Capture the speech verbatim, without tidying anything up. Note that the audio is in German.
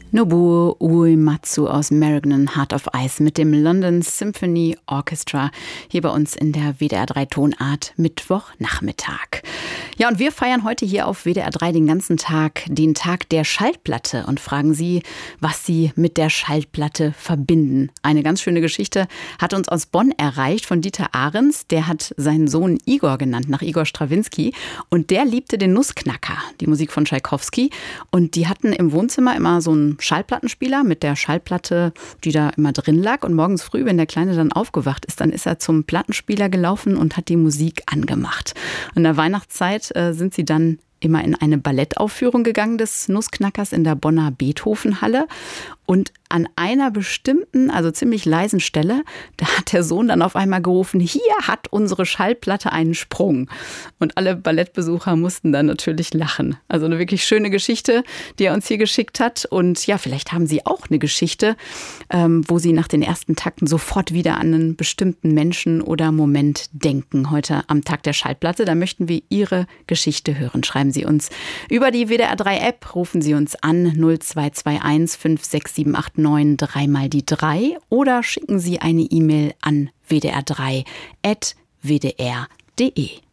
Nobuo Uematsu aus Merrigan Heart of Ice mit dem London Symphony Orchestra hier bei uns in der W D R drei Tonart Mittwochnachmittag. Ja, und wir feiern heute hier auf W D R drei den ganzen Tag den Tag der Schallplatte und fragen Sie, was Sie mit der Schallplatte verbinden. Eine ganz schöne Geschichte hat uns aus Bonn erreicht von Dieter Ahrens. Der hat seinen Sohn Igor genannt, nach Igor Strawinski. Und der liebte den Nussknacker, die Musik von Tschaikowski. Und die hatten im Wohnzimmer immer so einen Schallplattenspieler mit der Schallplatte, die da immer drin lag. Und morgens früh, wenn der Kleine dann aufgewacht ist, dann ist er zum Plattenspieler gelaufen und hat die Musik angemacht. In der Weihnachtszeit äh, sind sie dann immer in eine Ballettaufführung gegangen des Nussknackers in der Bonner Beethovenhalle. Und an einer bestimmten, also ziemlich leisen Stelle, da hat der Sohn dann auf einmal gerufen, hier hat unsere Schallplatte einen Sprung. Und alle Ballettbesucher mussten dann natürlich lachen. Also eine wirklich schöne Geschichte, die er uns hier geschickt hat. Und ja, vielleicht haben Sie auch eine Geschichte, ähm, wo Sie nach den ersten Takten sofort wieder an einen bestimmten Menschen oder Moment denken. Heute am Tag der Schallplatte, da möchten wir Ihre Geschichte hören. Schreiben Sie uns über die W D R drei App, rufen Sie uns an null zwei zwei eins fünf sechs sieben acht neun drei mal die drei oder schicken Sie eine E-Mail an w d r drei at w d r punkt d e.